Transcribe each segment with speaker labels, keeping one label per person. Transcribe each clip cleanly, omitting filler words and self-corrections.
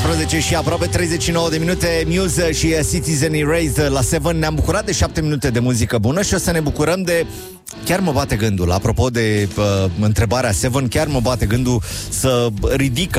Speaker 1: 11 și aproape 39 de minute. Muse și Citizen Erased la 7. Ne-am bucurat de 7 minute de muzică bună și o să ne bucurăm de... Chiar mă bate gândul, apropo de întrebarea 7, chiar mă bate gândul să ridic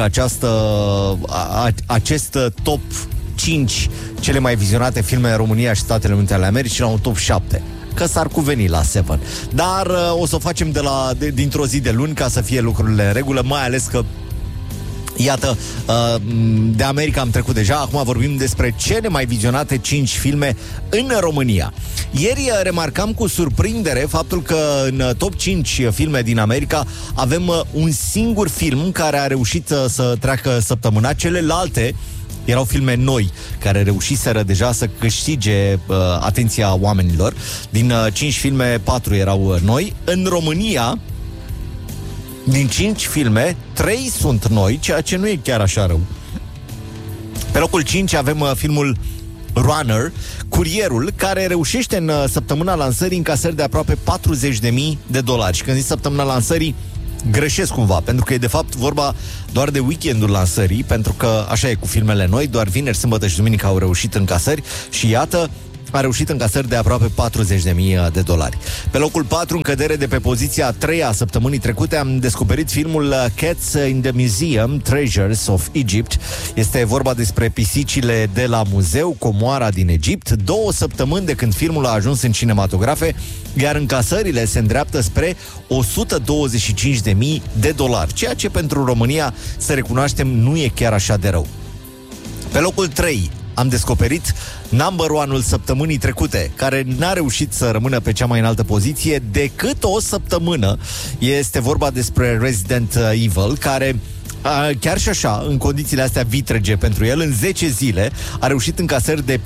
Speaker 1: acest top 5 cele mai vizionate filme în România și Statele Unite ale Americii la un top 7. Că s-ar cuveni la 7. Dar o să o facem dintr-o zi de luni ca să fie lucrurile în regulă, mai ales că iată, de America am trecut deja. Acum vorbim despre cele mai vizionate 5 filme în România. Ieri remarcam cu surprindere faptul că în top 5 filme din America avem un singur film care a reușit să treacă săptămâna. Celelalte erau filme noi, care reușiseră deja să câștige atenția oamenilor. Din 5 filme, 4 erau noi. În România, din 5 filme, 3 sunt noi, ceea ce nu e chiar așa rău. Pe locul 5 avem filmul Runner, Curierul, care reușește în săptămâna lansării încasări de aproape $40.000. Și când zic săptămâna lansării, greșesc cumva, pentru că e de fapt vorba doar de weekendul lansării, pentru că așa e cu filmele noi, doar vineri, sâmbătă și duminică au reușit încasări și iată, a reușit încasări de aproape $40.000. Pe locul 4, în cădere de pe poziția 3 a săptămânii trecute, am descoperit filmul Cats in the Museum, Treasures of Egypt. Este vorba despre pisicile de la muzeu, comoara din Egipt. 2 săptămâni de când filmul a ajuns în cinematografe, iar încasările se îndreaptă spre $125.000, ceea ce pentru România, să recunoaștem, nu e chiar așa de rău. Pe locul 3 am descoperit number one-ul săptămânii trecute, care n-a reușit să rămână pe cea mai înaltă poziție decât o săptămână. Este vorba despre Resident Evil, care chiar și așa, în condițiile astea vitrege pentru el, în 10 zile a reușit încasări de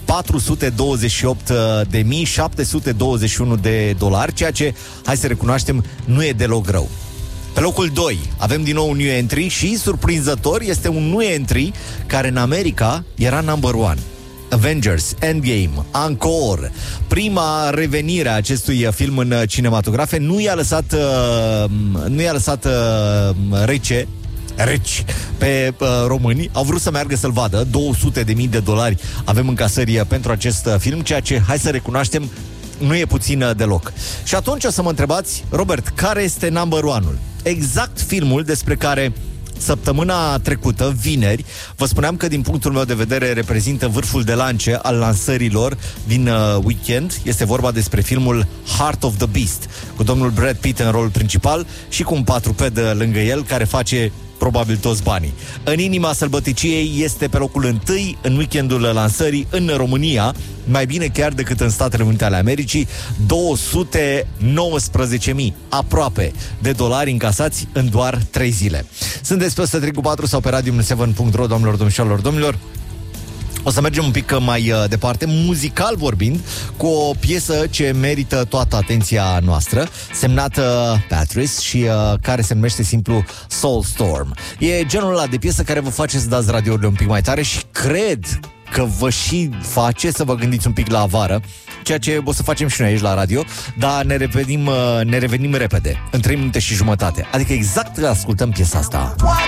Speaker 1: $428.721, ceea ce, hai să recunoaștem, nu e deloc rău. Pe locul 2 avem din nou un new entry și, surprinzător, este un new entry care în America era number one. Avengers Endgame, Encore. Prima revenire a acestui film în cinematografe nu i-a lăsat reci pe români. Au vrut să meargă să-l vadă. $200.000 avem încasări pentru acest film, ceea ce, hai să recunoaștem, nu e puțin deloc. Și atunci o să mă întrebați, Robert, care este number one-ul? Exact filmul despre care săptămâna trecută, vineri, vă spuneam că din punctul meu de vedere reprezintă vârful de lance al lansărilor din weekend. Este vorba despre filmul Heart of the Beast, cu domnul Brad Pitt în rolul principal și cu un patruped lângă el care face probabil toți banii. În inima sălbăticiei este pe locul 1 în weekendul lansării în România, mai bine chiar decât în Statele Unite ale Americii, $219.000 aproape de dolari încasați în doar 3 zile. Sunteți pe 103.4 sau pe radio7.ro, doamnelor, domnilor. O să mergem un pic mai departe, muzical vorbind, cu o piesă ce merită toată atenția noastră, semnată Patrice și care se numește simplu Soulstorm. E genul ăla de piesă care vă face să dați radiourile un pic mai tare și cred că vă și face să vă gândiți un pic la vară, ceea ce o să facem și noi aici la radio, dar ne revenim repede, în 3 minute și jumătate. Adică exact ascultăm piesa asta.